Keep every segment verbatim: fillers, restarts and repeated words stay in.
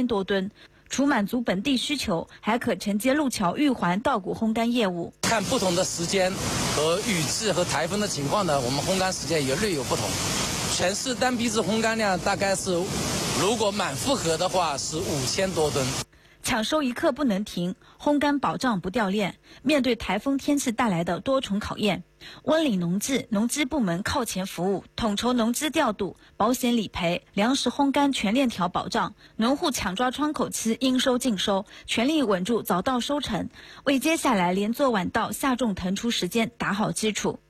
多吨。除满足本地需求，还可承接路桥、玉环、稻谷烘干业务。 看不同的时间和雨季和台风的情况呢，我们烘干时间也略有不同。全市单批次烘干量大概是，如果满负荷的话是五千多吨。 抢收一刻不能停，烘干保障不掉链。面对台风天气带来的多重考验，温岭农技农机部门靠前服务，统筹农机调度、保险理赔、粮食烘干全链条保障，农户抢抓窗口期应收尽收，全力稳住早稻收成，为接下来连做晚稻、夏种腾出时间打好基础。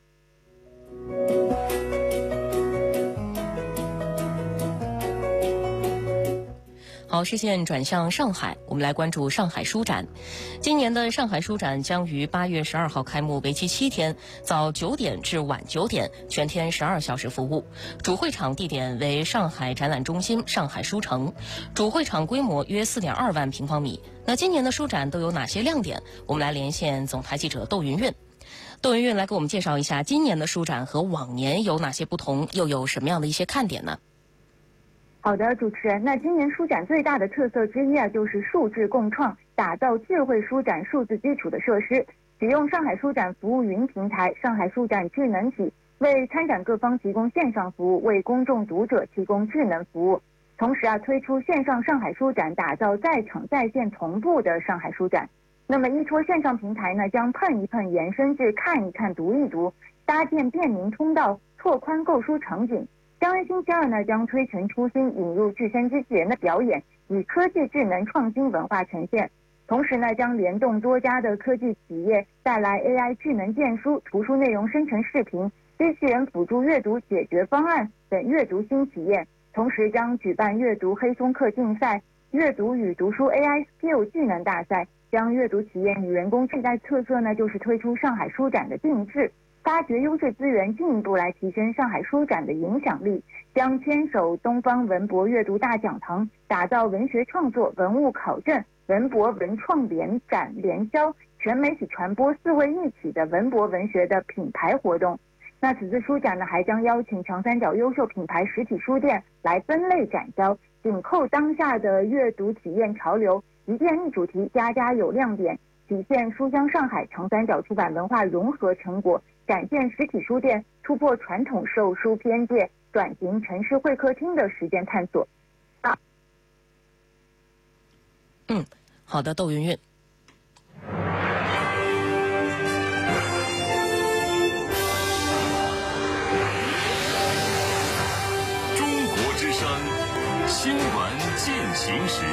好，视线转向上海，我们来关注上海书展。今年的上海书展将于八月十二号开幕，为期七天，早九点至晚九点，全天十二小时服务。主会场地点为上海展览中心上海书城，主会场规模约四点二万平方米。那今年的书展都有哪些亮点？我们来连线总台记者窦云韵。窦云韵来给我们介绍一下今年的书展和往年有哪些不同，又有什么样的一些看点呢？ 好的，主持人，那今年书展最大的特色之一啊，就是数智共创，打造智慧书展数字基础的设施，使用上海书展服务云平台、上海书展智能体，为参展各方提供线上服务，为公众读者提供智能服务。同时啊，推出线上上海书展，打造在场在线同步的上海书展。那么依托线上平台呢，将碰一碰延伸至看一看、读一读，搭建便民通道，拓宽购书场景。将于星期二呢，将推陈出新，引入具身机器人的表演，以科技智能创新文化呈现。同时呢，将联动多家的科技企业，带来 A I 智能荐书、图书内容生成视频、机器人辅助阅读解决方案等阅读新体验。同时将举办阅读黑松课竞赛、阅读与读书 A I Skill 技能大赛，将阅读体验与人工智能特色呢，就是推出上海书展的定制。发掘优质资源，进一步来提升上海书展的影响力，将牵手东方文博阅读大讲堂，打造文学创作、文物考证、文博文创联展联销、全媒体传播四位一体的文博文学的品牌活动。那此次书展呢，还将邀请长三角优秀品牌实体书店来分类展销，紧扣当下的阅读体验潮流，一店一主题，家家有亮点，体现书香上海长三角出版文化融合成果，展现实体书店突破传统售书边界，转型城市会客厅的实践探索。啊， 嗯，好的，窦云韵。 中国之声新闻进行时。